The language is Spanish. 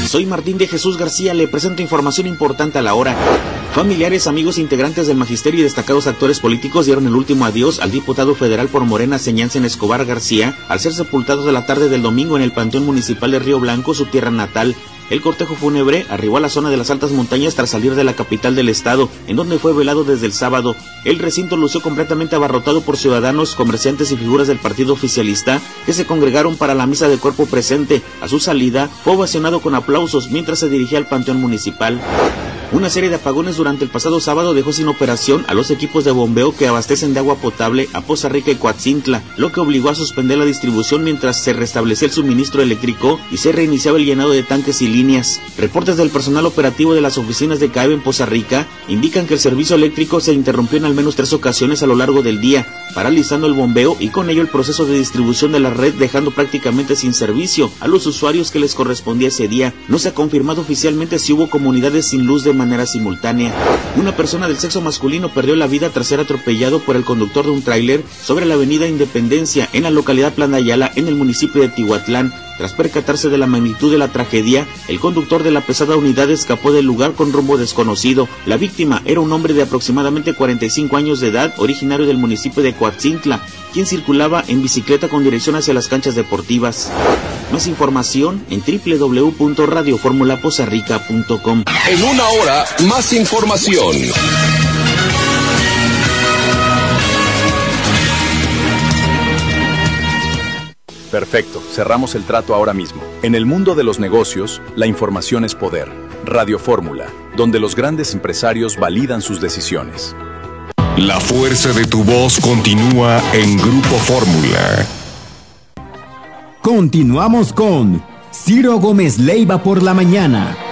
Soy Martín de Jesús García, le presento información importante a la hora. Familiares, amigos, integrantes del magisterio y destacados actores políticos dieron el último adiós al diputado federal por Morena, Señansen Escobar García, al ser sepultado de la tarde del domingo en el Panteón Municipal de Río Blanco, su tierra natal. El cortejo fúnebre arribó a la zona de las altas montañas tras salir de la capital del estado, en donde fue velado desde el sábado. El recinto lució completamente abarrotado por ciudadanos, comerciantes y figuras del partido oficialista que se congregaron para la misa de cuerpo presente. A su salida, fue ovacionado con aplausos mientras se dirigía al panteón municipal. Una serie de apagones durante el pasado sábado dejó sin operación a los equipos de bombeo que abastecen de agua potable a Poza Rica y Coatzintla, lo que obligó a suspender la distribución mientras se restablecía el suministro eléctrico y se reiniciaba el llenado de tanques y líneas. Reportes del personal operativo de las oficinas de CAEB en Poza Rica indican que el servicio eléctrico se interrumpió en al menos 3 ocasiones a lo largo del día, paralizando el bombeo y con ello el proceso de distribución de la red, dejando prácticamente sin servicio a los usuarios que les correspondía ese día. No se ha confirmado oficialmente si hubo comunidades sin luz de manera simultánea. Una persona del sexo masculino perdió la vida tras ser atropellado por el conductor de un tráiler sobre la avenida Independencia en la localidad Plan de Ayala, en el municipio de Tihuatlán. Tras percatarse de la magnitud de la tragedia, el conductor de la pesada unidad escapó del lugar con rumbo desconocido. La víctima era un hombre de aproximadamente 45 años de edad, originario del municipio de Coatzintla, quien circulaba en bicicleta con dirección hacia las canchas deportivas. Más información en www.radioformulapozarrica.com. En una hora, más información. Perfecto, cerramos el trato ahora mismo. En el mundo de los negocios, la información es poder. Radio Fórmula, donde los grandes empresarios validan sus decisiones. La fuerza de tu voz continúa en Grupo Fórmula. Continuamos con Ciro Gómez Leiva por la mañana.